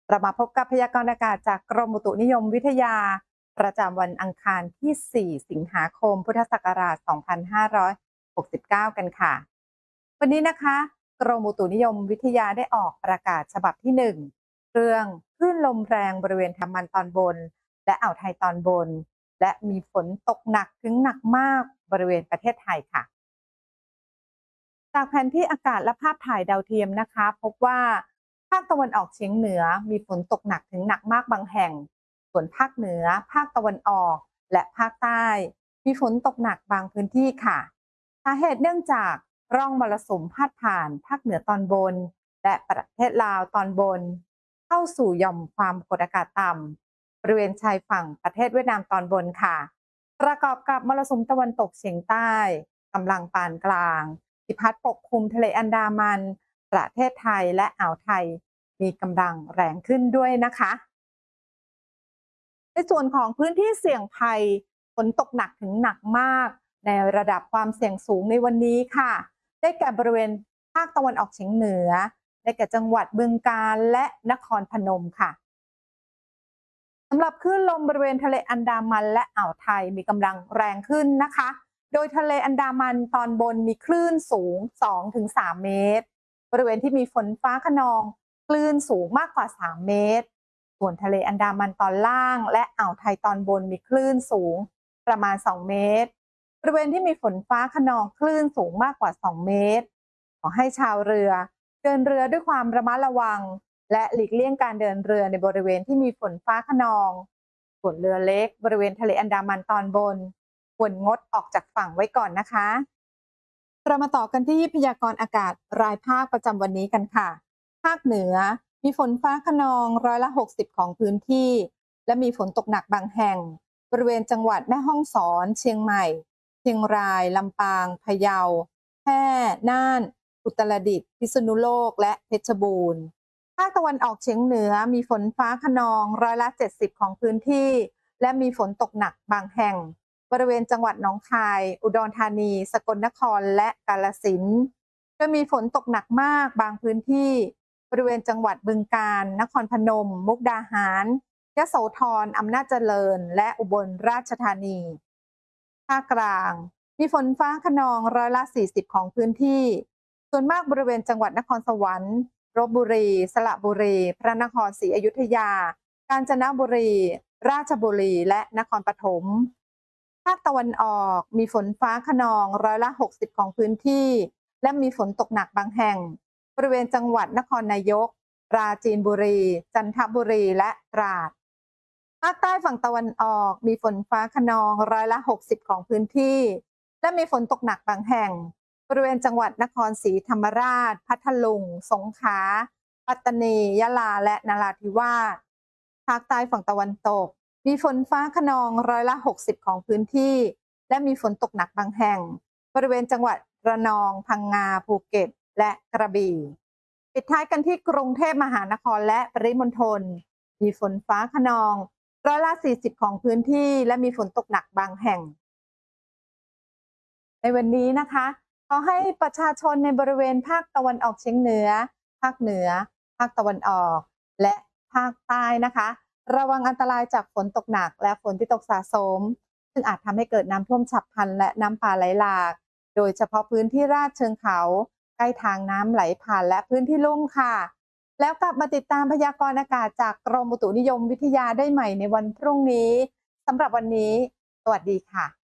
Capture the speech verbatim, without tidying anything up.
เรามาพบกับพยากรณ์อากาศจากกรมอุตุนิยมวิทยาประจำวันอังคารที่ สี่ สิงหาคม พุทธศักราช สองพันห้าร้อยหกสิบเก้า กันค่ะ วันนี้นะคะกรมอุตุนิยมวิทยาได้ออกประกาศฉบับที่ หนึ่ง เรื่องคลื่นลมแรงบริเวณอันดามันตอนบนและอ่าวไทยตอนบนและมีฝนตกหนักถึงหนักมากบริเวณประเทศไทยค่ะจากแผนที่อากาศและภาพถ่ายดาวเทียมนะคะพบว่าภาคตะวันออกเฉียงเหนือมีฝนตกหนักถึงหนักมากบางแห่งส่วนภาคเหนือภาคตะวันออกและภาคใต้มีฝนตกหนักบางพื้นที่ค่ะสาเหตุเนื่องจากร่องมรสุมพาดผ่านภาคเหนือตอนบนและประเทศลาวตอนบนเข้าสู่หย่อมความกดอากาศต่ำบริเวณชายฝั่งประเทศเวียดนามตอนบนค่ะประกอบกับมรสุมตะวันตกเฉียงใต้กำลังปานกลางที่พัดปกคลุมทะเลอันดามันประเทศไทยและอ่าวไทยมีกำลังแรงขึ้นด้วยนะคะในส่วนของพื้นที่เสี่ยงภัยฝนตกหนักถึงหนักมากในระดับความเสี่ยงสูงในวันนี้ค่ะได้แก่บริเวณภาคตะวันออกเฉียงเหนือได้แก่จังหวัดบึงกาฬและนครพนมค่ะสำหรับคลื่นลมบริเวณทะเลอันดามันและอ่าวไทยมีกำลังแรงขึ้นนะคะโดยทะเลอันดามันตอนบนมีคลื่นสูง สองถึงสาม เมตรบริเวณที่มีฝนฟ้าคะนองคลื่นสูงมากกว่าสามเมตรส่วนทะเลอันดามันตอนล่างและอ่าวไทยตอนบนมีคลื่นสูงประมาณสองเมตรบริเวณที่มีฝนฟ้าคะนองคลื่นสูงมากกว่าสองเมตรขอให้ชาวเรือเดินเรือด้วยความระมัดระวังและหลีกเลี่ยงการเดินเรือในบริเวณที่มีฝนฟ้าคะนองส่วนเรือเล็กบริเวณทะเลอันดามันตอนบนควรงดออกจากฝั่งไว้ก่อนนะคะเรามาต่อกันที่พยากรณ์อากาศรายภาคประจำวันนี้กันค่ะภาคเหนือมีฝนฟ้าคะนองร้อยละหกสิบของพื้นที่และมีฝนตกหนักบางแห่งบริเวณจังหวัดแม่ฮ่องสอนเชียงใหม่เชียงรายลำปางพะเยาแพร่น่านอุตรดิตถ์พิษณุโลกและเพชรบูรณ์ภาคตะวันออกเฉียงเหนือมีฝนฟ้าคะนองร้อยละเจ็ดสิบของพื้นที่และมีฝนตกหนักบางแห่งบริเวณจังหวัดหนองคายอุดรธานีสกลนครและกาฬสินธุ์จะมีฝนตกหนักมากบางพื้นที่บริเวณจังหวัดบึงกาฬนครพนมมุกดาหารยโสธรอำนาจเจริญและอุบลราชธานีภาคกลางมีฝนฟ้าคะนองร้อยละสี่สิบของพื้นที่ส่วนมากบริเวณจังหวัดนครสวรรค์ลพบุรีสระบุรีพระนครศรีอยุธยากาญจนบุรีราชบุรีและนครปฐมภาคตะวันออกมีฝนฟ้าคะนองร้อยละหกสิบของพื้นที่และมีฝนตกหนักบางแห่งบริเวณจังหวัดนครนายกปราจีนบุรีจันทบุรีและตราดภาคใต้ฝั่งตะวันออกมีฝนฟ้าคะนองร้อยละหกสิบของพื้นที่และมีฝนตกหนักบางแห่งบริเวณจังหวัดนครศรีธรรมราชพัทลุงสงขลาปัตตานียะลาและนราธิวาสภาคใต้ฝั่งตะวันตกมีฝนฟ้าคะนองร้อยละหกสิบของพื้นที่และมีฝนตกหนักบางแห่งบริเวณจังหวัดระนองพังงาภูเก็ตและกระบี่ปิดท้ายกันที่กรุงเทพมหานครและปริมณฑลมีฝนฟ้าคะนองร้อยละสี่สิบของพื้นที่และมีฝนตกหนักบางแห่งในวันนี้นะคะขอให้ประชาชนในบริเวณภาคตะวันออกเฉียงเหนือภาคเหนือภาคตะวันออกและภาคใต้นะคะระวังอันตรายจากฝนตกหนักและฝนที่ตกสะสมซึ่งอาจทำให้เกิดน้ำท่วมฉับพลันและน้ำป่าไหลหลากโดยเฉพาะพื้นที่ราบเชิงเขาใกล้ทางน้ำไหลผ่านและพื้นที่ลุ่มค่ะแล้วกลับมาติดตามพยากรณ์อากาศจากกรมอุตุนิยมวิทยาได้ใหม่ในวันพรุ่งนี้สำหรับวันนี้สวัสดีค่ะ